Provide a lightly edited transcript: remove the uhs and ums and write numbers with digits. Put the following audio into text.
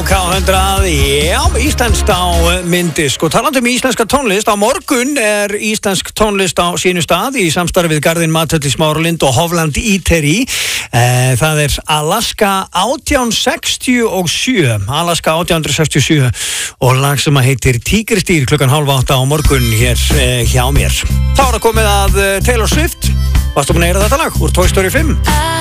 K100, já, íslenskt á mynddisk og talandi íslenska tónlist, á morgun íslensk tónlist á sínu stað í samstarfi við Garðinn Mathöll í Smáralind og Hofland Eatery. Það Alaska 1867, Alaska 1867 og lag sem heitir Tígristýr klukkan 7:30 á morgun hér hjá mér. Þá að komið að Taylor Swift. Varstu búin að heyra þetta lag úr Toy Story 5?